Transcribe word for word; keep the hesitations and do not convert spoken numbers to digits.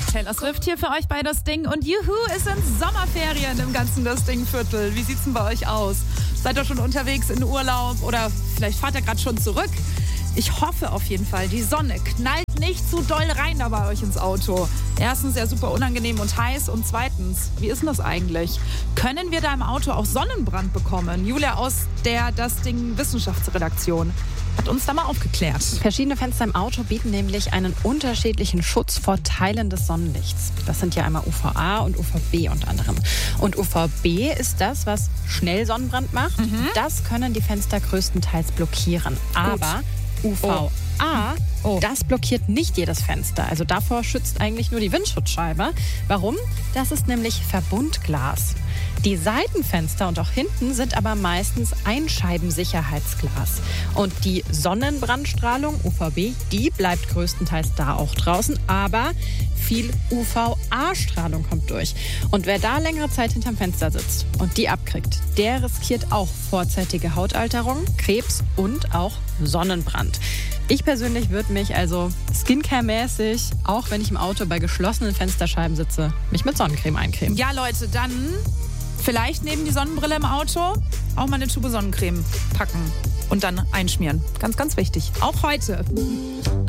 Taylor Swift hier für euch bei Das Ding. Und juhu, es sind Sommerferien im ganzen Das Ding-Viertel. Wie sieht's denn bei euch aus? Seid ihr schon unterwegs in Urlaub oder vielleicht fahrt ihr gerade schon zurück? Ich hoffe auf jeden Fall, die Sonne knallt nicht zu doll rein da bei euch ins Auto. Erstens ja super unangenehm und heiß und zweitens, wie ist denn das eigentlich? Können wir da im Auto auch Sonnenbrand bekommen? Julia aus der Das Ding Wissenschaftsredaktion hat uns da mal aufgeklärt. Verschiedene Fenster im Auto bieten nämlich einen unterschiedlichen Schutz vor Teilen des Sonnenlichts. Das sind ja einmal U V A und U V B unter anderem. Und U V B ist das, was schnell Sonnenbrand macht. Mhm. Das können die Fenster größtenteils blockieren. Aber U V A, oh. das blockiert nicht jedes Fenster. Also davor schützt eigentlich nur die Windschutzscheibe. Warum? Das ist nämlich Verbundglas. Die Seitenfenster und auch hinten sind aber meistens Einscheibensicherheitsglas. Und die Sonnenbrandstrahlung, U V B, die bleibt größtenteils da auch draußen. Aber viel U V A-Strahlung kommt durch. Und wer da längere Zeit hinterm Fenster sitzt und die abkriegt, der riskiert auch vorzeitige Hautalterung, Krebs und auch Sonnenbrand. Ich persönlich würde mich also Skincare-mäßig, auch wenn ich im Auto bei geschlossenen Fensterscheiben sitze, mich mit Sonnencreme eincremen. Ja, Leute, dann vielleicht neben die Sonnenbrille im Auto auch mal eine Tube Sonnencreme packen und dann einschmieren. Ganz, ganz wichtig. Auch heute.